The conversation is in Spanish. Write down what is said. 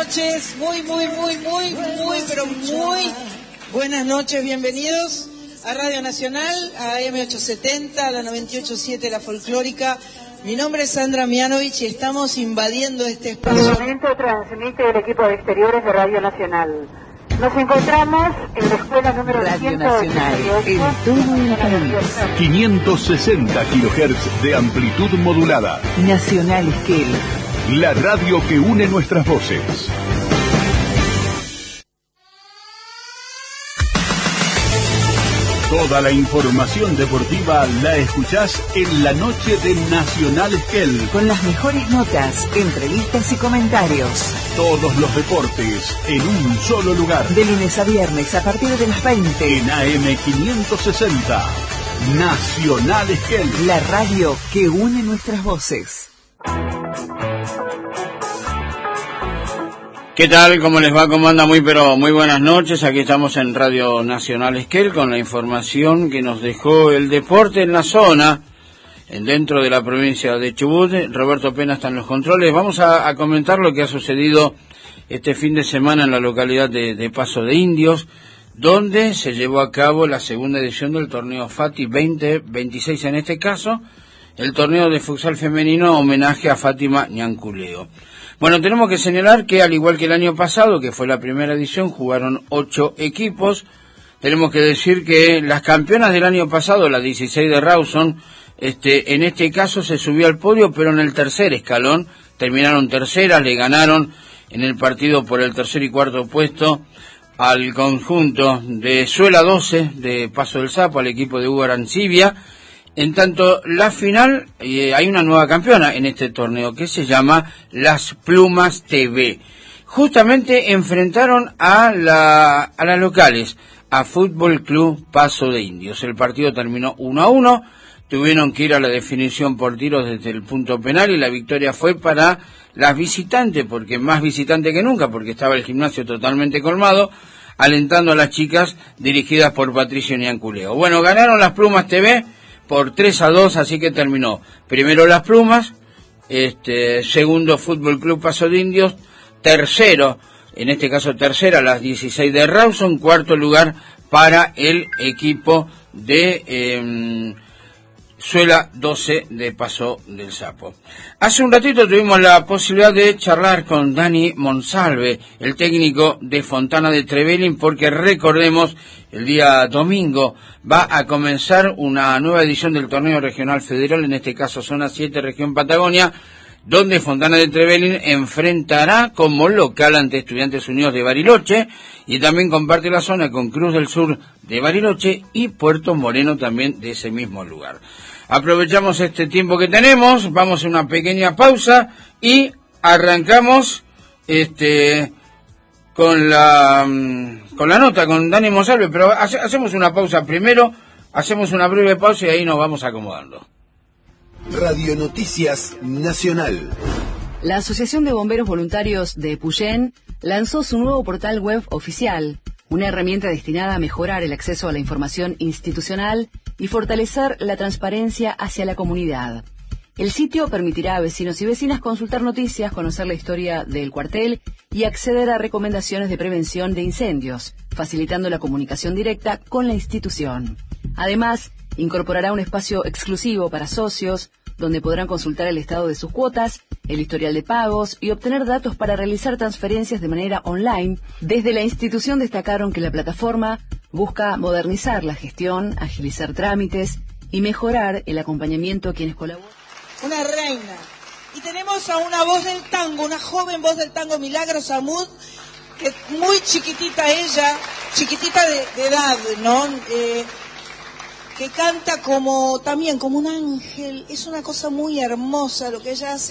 noches, muy, pero muy buenas noches, bienvenidos a Radio Nacional, a AM870, a la 98.7, la folclórica. Mi nombre es Sandra Mianovich y estamos invadiendo este espacio. En el momento transmite el equipo de exteriores de Radio Nacional. Nos encontramos en la escuela número Radio Nacional, en todo el país. 560 kHz de amplitud modulada. Nacional Esquel. La radio que une nuestras voces. Toda la información deportiva la escuchás en la noche de Nacional Esquel. Con las mejores notas, entrevistas y comentarios. Todos los deportes en un solo lugar. De lunes a viernes a partir de las 20. En AM560. Nacional Esquel. La radio que une nuestras voces. ¿Qué tal? ¿Cómo les va? ¿Cómo anda? Muy buenas noches. Aquí estamos en Radio Nacional Esquel con la información que nos dejó el deporte en la zona, dentro de la provincia de Chubut. Roberto Pena está en los controles. Vamos a comentar lo que ha sucedido este fin de semana en la localidad de Paso de Indios, donde se llevó a cabo la segunda edición del torneo FATI 2026, en este caso, el torneo de futsal femenino homenaje a Fátima Ñanculeo. Bueno, tenemos que señalar que al igual que el año pasado, que fue la primera edición, jugaron 8 equipos. Tenemos que decir que las campeonas del año pasado, la 16 de Rawson, en este caso se subió al podio, pero en el tercer escalón, terminaron terceras, le ganaron en el partido por el tercer y cuarto puesto al conjunto de Suela 12 de Paso del Sapo, al equipo de Hugo Arancibia. En tanto, la final, hay una nueva campeona en este torneo que se llama Las Plumas TV. Justamente enfrentaron a las locales, a Fútbol Club Paso de Indios. El partido terminó 1-1, tuvieron que ir a la definición por tiros desde el punto penal y la victoria fue para las visitantes, porque más visitante que nunca, porque estaba el gimnasio totalmente colmado, alentando a las chicas dirigidas por Patricio Ñanculeo. Bueno, ganaron las Plumas TV por 3-2, así que terminó primero las Plumas, segundo Fútbol Club Paso de Indios, tercero, en este caso tercera, las 16 de Rawson, cuarto lugar para el equipo de Suela 12 de Paso del Sapo. Hace un ratito tuvimos la posibilidad de charlar con Dani Monsalve, el técnico de Fontana de Trevelin, porque recordemos, el día domingo va a comenzar una nueva edición del torneo regional federal, en este caso Zona 7, Región Patagonia, donde Fontana de Trevelin enfrentará como local ante Estudiantes Unidos de Bariloche, y también comparte la zona con Cruz del Sur de Bariloche y Puerto Moreno también de ese mismo lugar. Aprovechamos este tiempo que tenemos, vamos a una pequeña pausa y arrancamos con la nota con Dani Monsalve, pero hacemos una pausa primero, hacemos una breve pausa y ahí nos vamos acomodando. Radio Noticias Nacional. La Asociación de Bomberos Voluntarios de Puyén lanzó su nuevo portal web oficial, una herramienta destinada a mejorar el acceso a la información institucional y fortalecer la transparencia hacia la comunidad. El sitio permitirá a vecinos y vecinas consultar noticias, conocer la historia del cuartel y acceder a recomendaciones de prevención de incendios, facilitando la comunicación directa con la institución. Además, incorporará un espacio exclusivo para socios, donde podrán consultar el estado de sus cuotas, el historial de pagos y obtener datos para realizar transferencias de manera online. Desde la institución destacaron que la plataforma busca modernizar la gestión, agilizar trámites y mejorar el acompañamiento a quienes colaboran. Una reina. Y tenemos a una voz del tango, una joven voz del tango, Milagros Amud, que muy chiquitita ella, chiquitita de edad, ¿no? Que canta también como un ángel. Es una cosa muy hermosa lo que ella hace.